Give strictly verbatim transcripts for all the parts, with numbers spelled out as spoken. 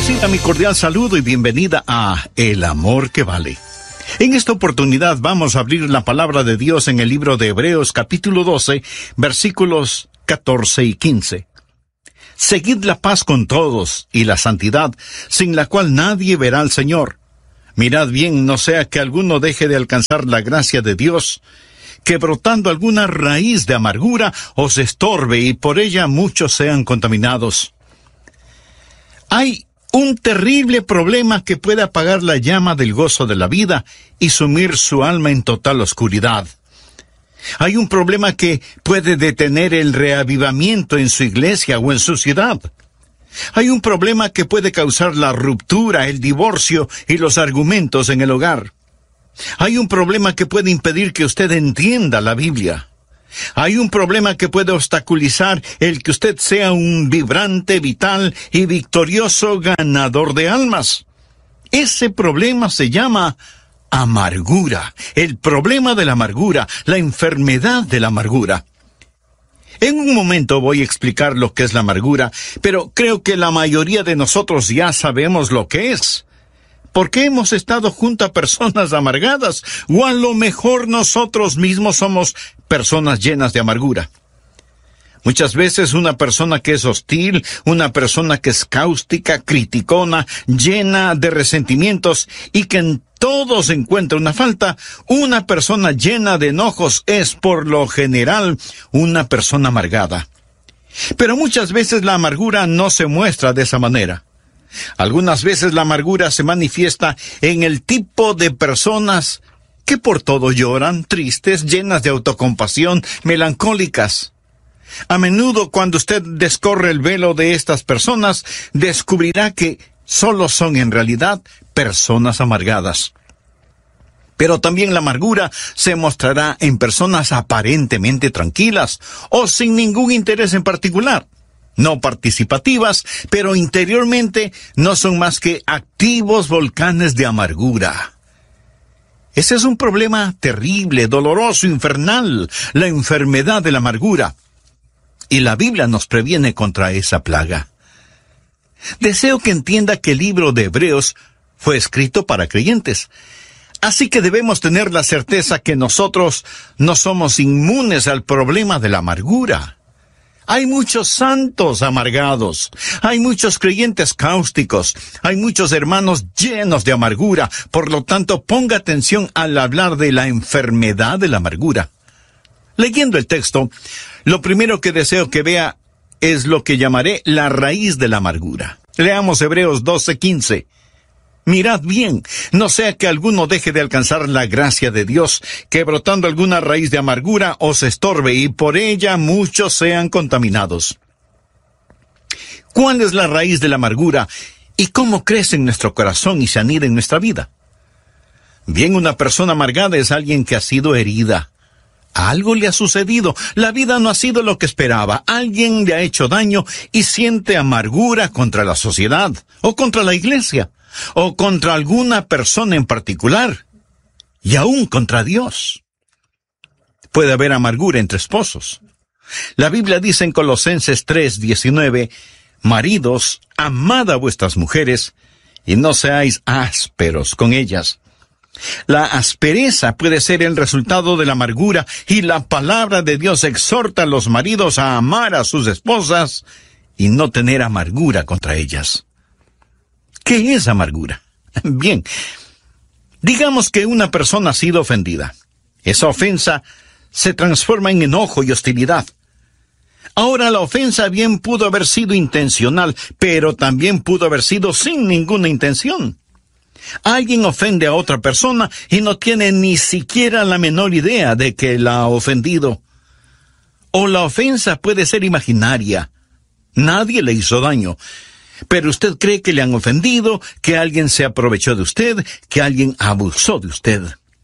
Reciba mi cordial saludo y bienvenida a El Amor que Vale. En esta oportunidad vamos a abrir la palabra de Dios en el libro de Hebreos capítulo doce, versículos catorce y quince. Seguid la paz con todos y la santidad, sin la cual nadie verá al Señor. Mirad bien, no sea que alguno deje de alcanzar la gracia de Dios, que brotando alguna raíz de amargura os estorbe y por ella muchos sean contaminados. Hay un terrible problema que puede apagar la llama del gozo de la vida y sumir su alma en total oscuridad. Hay un problema que puede detener el reavivamiento en su iglesia o en su ciudad. Hay un problema que puede causar la ruptura, el divorcio y los argumentos en el hogar. Hay un problema que puede impedir que usted entienda la Biblia. Hay un problema que puede obstaculizar el que usted sea un vibrante, vital y victorioso ganador de almas. Ese problema se llama amargura, el problema de la amargura, la enfermedad de la amargura. En un momento voy a explicar lo que es la amargura, pero creo que la mayoría de nosotros ya sabemos lo que es. ¿Por qué hemos estado junto a personas amargadas? O a lo mejor nosotros mismos somos personas llenas de amargura. Muchas veces una persona que es hostil, una persona que es cáustica, criticona, llena de resentimientos y que en todo se encuentra una falta, una persona llena de enojos es por lo general una persona amargada. Pero muchas veces la amargura no se muestra de esa manera. Algunas veces la amargura se manifiesta en el tipo de personas que por todo lloran, tristes, llenas de autocompasión, melancólicas. A menudo cuando usted descorre el velo de estas personas, descubrirá que solo son en realidad personas amargadas. Pero también la amargura se mostrará en personas aparentemente tranquilas o sin ningún interés en particular. No participativas, pero interiormente no son más que activos volcanes de amargura. Ese es un problema terrible, doloroso, infernal, la enfermedad de la amargura. Y la Biblia nos previene contra esa plaga. Deseo que entienda que el libro de Hebreos fue escrito para creyentes. Así que debemos tener la certeza que nosotros no somos inmunes al problema de la amargura. Hay muchos santos amargados, hay muchos creyentes cáusticos, hay muchos hermanos llenos de amargura. Por lo tanto, ponga atención al hablar de la enfermedad de la amargura. Leyendo el texto, lo primero que deseo que vea es lo que llamaré la raíz de la amargura. Leamos Hebreos doce quince. Mirad bien, no sea que alguno deje de alcanzar la gracia de Dios, que brotando alguna raíz de amargura os estorbe y por ella muchos sean contaminados. ¿Cuál es la raíz de la amargura y cómo crece en nuestro corazón y se anida en nuestra vida? Bien, una persona amargada es alguien que ha sido herida. Algo le ha sucedido, la vida no ha sido lo que esperaba, alguien le ha hecho daño y siente amargura contra la sociedad o contra la iglesia. O contra alguna persona en particular, y aún contra Dios. Puede haber amargura entre esposos. La Biblia dice en Colosenses tres diecinueve, maridos, amad a vuestras mujeres, y no seáis ásperos con ellas. La aspereza puede ser el resultado de la amargura, y la palabra de Dios exhorta a los maridos a amar a sus esposas, y no tener amargura contra ellas. ¿Qué es amargura? Bien, digamos que una persona ha sido ofendida. Esa ofensa se transforma en enojo y hostilidad. Ahora, la ofensa bien pudo haber sido intencional, pero también pudo haber sido sin ninguna intención. Alguien ofende a otra persona y no tiene ni siquiera la menor idea de que la ha ofendido. O la ofensa puede ser imaginaria. Nadie le hizo daño. Pero usted cree que le han ofendido, que alguien se aprovechó de usted, que alguien abusó de usted.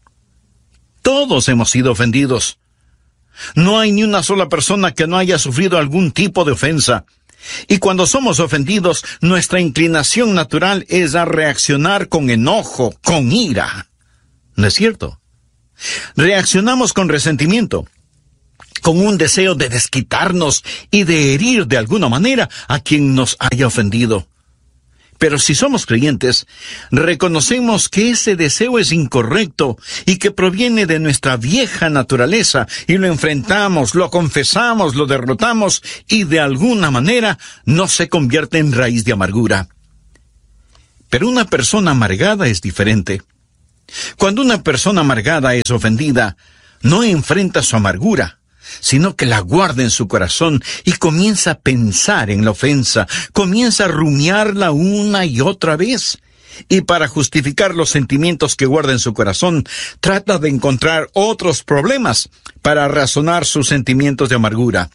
Todos hemos sido ofendidos. No hay ni una sola persona que no haya sufrido algún tipo de ofensa. Y cuando somos ofendidos, nuestra inclinación natural es a reaccionar con enojo, con ira. ¿No es cierto? Reaccionamos con resentimiento, con un deseo de desquitarnos y de herir de alguna manera a quien nos haya ofendido. Pero si somos creyentes, reconocemos que ese deseo es incorrecto y que proviene de nuestra vieja naturaleza, y lo enfrentamos, lo confesamos, lo derrotamos, y de alguna manera no se convierte en raíz de amargura. Pero una persona amargada es diferente. Cuando una persona amargada es ofendida, no enfrenta su amargura, sino que la guarda en su corazón y comienza a pensar en la ofensa, comienza a rumiarla una y otra vez. Y para justificar los sentimientos que guarda en su corazón, trata de encontrar otros problemas para razonar sus sentimientos de amargura.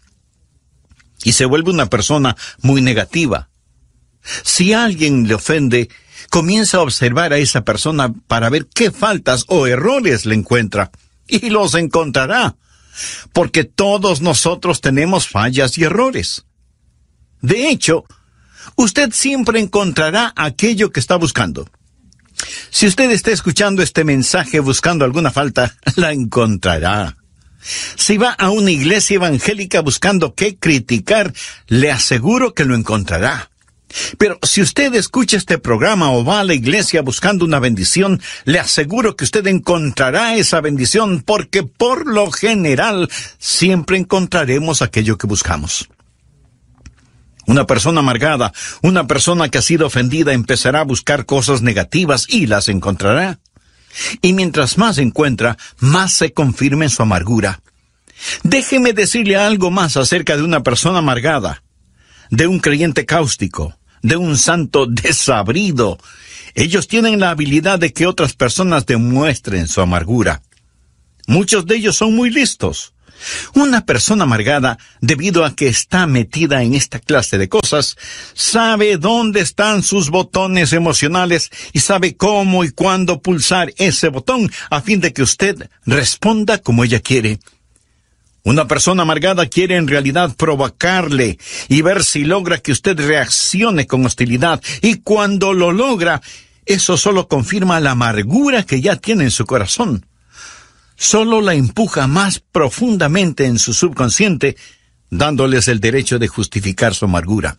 Y se vuelve una persona muy negativa. Si alguien le ofende, comienza a observar a esa persona para ver qué faltas o errores le encuentra. Y los encontrará, porque todos nosotros tenemos fallas y errores. De hecho, usted siempre encontrará aquello que está buscando. Si usted está escuchando este mensaje buscando alguna falta, la encontrará. Si va a una iglesia evangélica buscando qué criticar, le aseguro que lo encontrará. Pero si usted escucha este programa o va a la iglesia buscando una bendición, le aseguro que usted encontrará esa bendición, porque por lo general siempre encontraremos aquello que buscamos. Una persona amargada, una persona que ha sido ofendida, empezará a buscar cosas negativas y las encontrará. Y mientras más encuentra, más se confirma en su amargura. Déjeme decirle algo más acerca de una persona amargada, de un creyente cáustico, de un santo desabrido. Ellos tienen la habilidad de que otras personas demuestren su amargura. Muchos de ellos son muy listos. Una persona amargada, debido a que está metida en esta clase de cosas, sabe dónde están sus botones emocionales y sabe cómo y cuándo pulsar ese botón a fin de que usted responda como ella quiere. Una persona amargada quiere en realidad provocarle y ver si logra que usted reaccione con hostilidad, y cuando lo logra, eso solo confirma la amargura que ya tiene en su corazón. Solo la empuja más profundamente en su subconsciente, dándoles el derecho de justificar su amargura.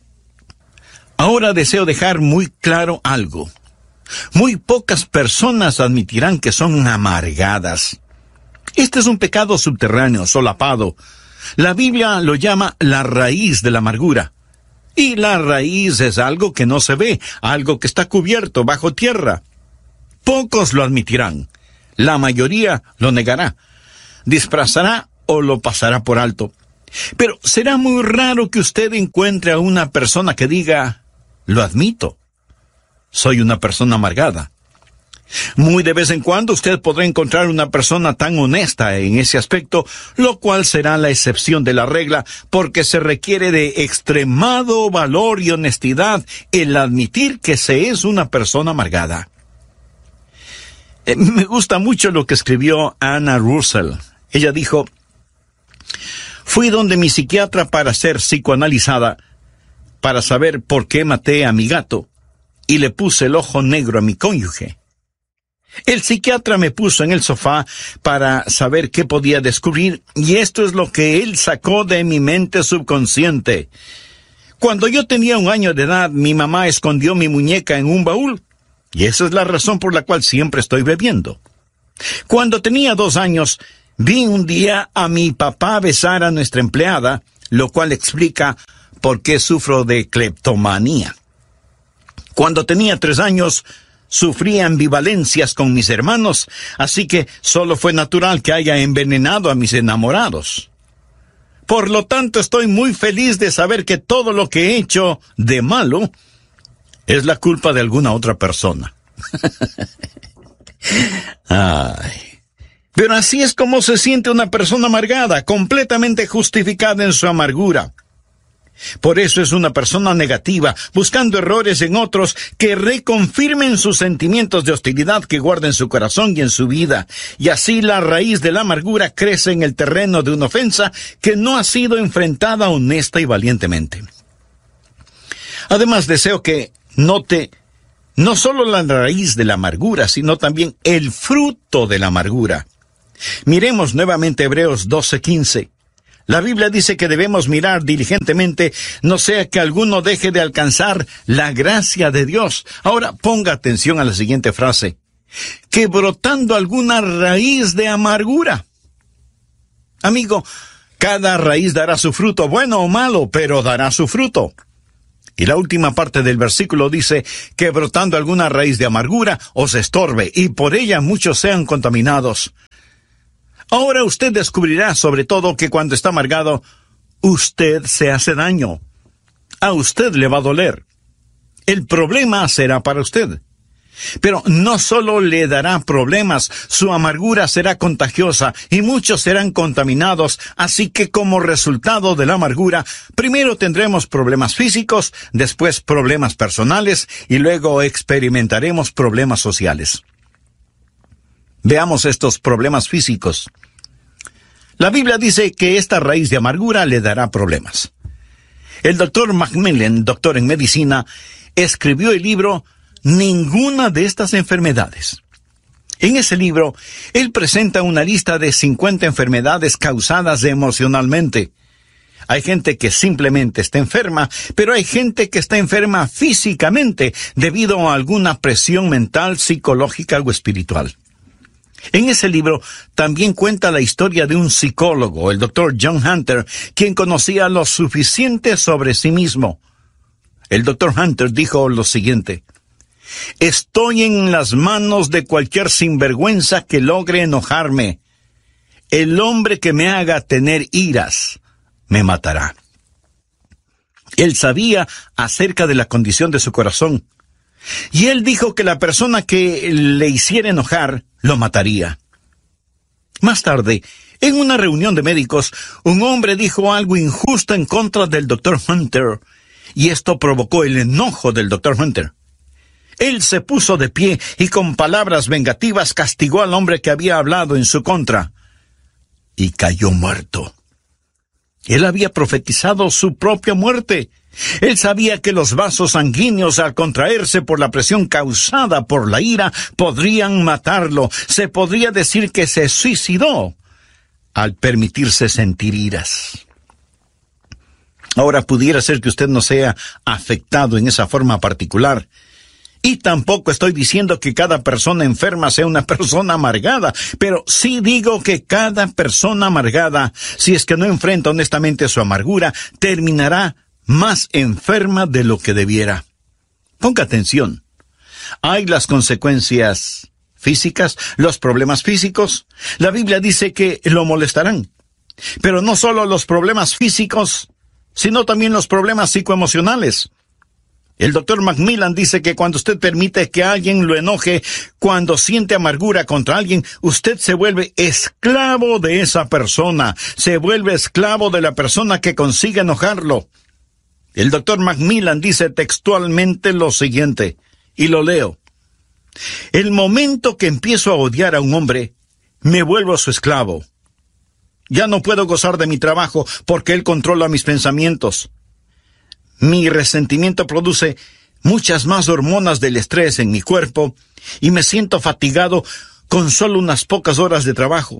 Ahora deseo dejar muy claro algo. Muy pocas personas admitirán que son amargadas. Este es un pecado subterráneo, solapado. La Biblia lo llama la raíz de la amargura. Y la raíz es algo que no se ve, algo que está cubierto bajo tierra. Pocos lo admitirán. La mayoría lo negará, disfrazará o lo pasará por alto. Pero será muy raro que usted encuentre a una persona que diga, lo admito, soy una persona amargada. Muy de vez en cuando usted podrá encontrar una persona tan honesta en ese aspecto, lo cual será la excepción de la regla, porque se requiere de extremado valor y honestidad el admitir que se es una persona amargada. Eh, me gusta mucho lo que escribió Anna Russell. Ella dijo, fui donde mi psiquiatra para ser psicoanalizada, para saber por qué maté a mi gato, y le puse el ojo negro a mi cónyuge. El psiquiatra me puso en el sofá para saber qué podía descubrir, y esto es lo que él sacó de mi mente subconsciente. Cuando yo tenía un año de edad, mi mamá escondió mi muñeca en un baúl, y esa es la razón por la cual siempre estoy bebiendo. Cuando tenía dos años, vi un día a mi papá besar a nuestra empleada, lo cual explica por qué sufro de cleptomanía. Cuando tenía tres años, sufría ambivalencias con mis hermanos, así que solo fue natural que haya envenenado a mis enamorados. Por lo tanto, estoy muy feliz de saber que todo lo que he hecho de malo es la culpa de alguna otra persona. Ay. Pero así es como se siente una persona amargada, completamente justificada en su amargura. Por eso es una persona negativa, buscando errores en otros que reconfirmen sus sentimientos de hostilidad que guarda en su corazón y en su vida. Y así la raíz de la amargura crece en el terreno de una ofensa que no ha sido enfrentada honesta y valientemente. Además, deseo que note no solo la raíz de la amargura, sino también el fruto de la amargura. Miremos nuevamente Hebreos doce quince. La Biblia dice que debemos mirar diligentemente, no sea que alguno deje de alcanzar la gracia de Dios. Ahora ponga atención a la siguiente frase. Que brotando alguna raíz de amargura. Amigo, cada raíz dará su fruto, bueno o malo, pero dará su fruto. Y la última parte del versículo dice que brotando alguna raíz de amargura os estorbe, y por ella muchos sean contaminados. Ahora usted descubrirá sobre todo que cuando está amargado, usted se hace daño. A usted le va a doler. El problema será para usted. Pero no solo le dará problemas, su amargura será contagiosa y muchos serán contaminados, así que como resultado de la amargura, primero tendremos problemas físicos, después problemas personales y luego experimentaremos problemas sociales. Veamos estos problemas físicos. La Biblia dice que esta raíz de amargura le dará problemas. El doctor Macmillan, doctor en medicina, escribió el libro Ninguna de estas enfermedades. En ese libro, él presenta una lista de cincuenta enfermedades causadas emocionalmente. Hay gente que simplemente está enferma, pero hay gente que está enferma físicamente debido a alguna presión mental, psicológica o espiritual. En ese libro también cuenta la historia de un psicólogo, el doctor John Hunter, quien conocía lo suficiente sobre sí mismo. El doctor Hunter dijo lo siguiente: estoy en las manos de cualquier sinvergüenza que logre enojarme. El hombre que me haga tener iras me matará. Él sabía acerca de la condición de su corazón. Y él dijo que la persona que le hiciera enojar lo mataría. Más tarde, en una reunión de médicos, un hombre dijo algo injusto en contra del doctor Hunter, y esto provocó el enojo del doctor Hunter. Él se puso de pie y con palabras vengativas castigó al hombre que había hablado en su contra, y cayó muerto. Él había profetizado su propia muerte. Él sabía que los vasos sanguíneos, al contraerse por la presión causada por la ira, podrían matarlo. Se podría decir que se suicidó al permitirse sentir iras. Ahora pudiera ser que usted no sea afectado en esa forma particular. Y tampoco estoy diciendo que cada persona enferma sea una persona amargada, pero sí digo que cada persona amargada, si es que no enfrenta honestamente su amargura, terminará más enferma de lo que debiera. Ponga atención. Hay las consecuencias físicas, los problemas físicos. La Biblia dice que lo molestarán. Pero no solo los problemas físicos, sino también los problemas psicoemocionales. El doctor Macmillan dice que cuando usted permite que alguien lo enoje, cuando siente amargura contra alguien, usted se vuelve esclavo de esa persona, se vuelve esclavo de la persona que consigue enojarlo. El doctor Macmillan dice textualmente lo siguiente, y lo leo: el momento que empiezo a odiar a un hombre, me vuelvo su esclavo. Ya no puedo gozar de mi trabajo porque él controla mis pensamientos. Mi resentimiento produce muchas más hormonas del estrés en mi cuerpo y me siento fatigado con solo unas pocas horas de trabajo.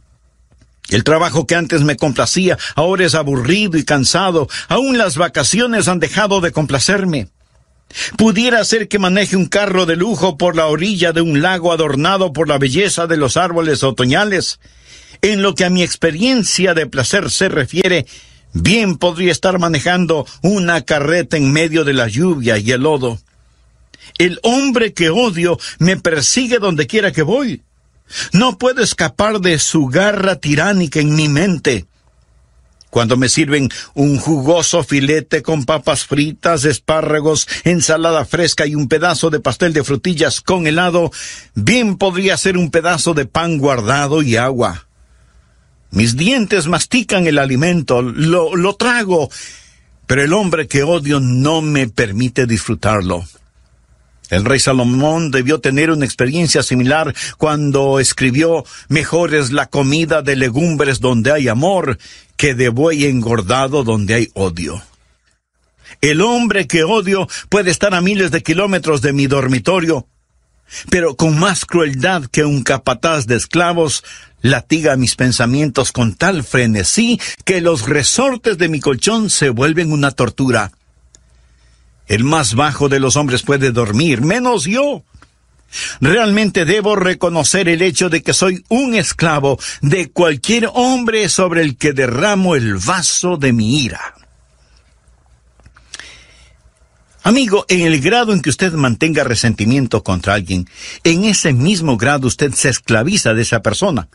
El trabajo que antes me complacía ahora es aburrido y cansado. Aún las vacaciones han dejado de complacerme. Pudiera ser que maneje un carro de lujo por la orilla de un lago adornado por la belleza de los árboles otoñales. En lo que a mi experiencia de placer se refiere, bien podría estar manejando una carreta en medio de la lluvia y el lodo. El hombre que odio me persigue donde quiera que voy. No puedo escapar de su garra tiránica en mi mente. Cuando me sirven un jugoso filete con papas fritas, espárragos, ensalada fresca y un pedazo de pastel de frutillas con helado, bien podría ser un pedazo de pan guardado y agua. Mis dientes mastican el alimento, lo, lo trago, pero el hombre que odio no me permite disfrutarlo. El rey Salomón debió tener una experiencia similar cuando escribió: mejor es la comida de legumbres donde hay amor que de buey engordado donde hay odio. El hombre que odio puede estar a miles de kilómetros de mi dormitorio, pero con más crueldad que un capataz de esclavos latiga mis pensamientos con tal frenesí que los resortes de mi colchón se vuelven una tortura. El más bajo de los hombres puede dormir, menos yo. Realmente debo reconocer el hecho de que soy un esclavo de cualquier hombre sobre el que derramo el vaso de mi ira. Amigo, en el grado en que usted mantenga resentimiento contra alguien, en ese mismo grado usted se esclaviza de esa persona.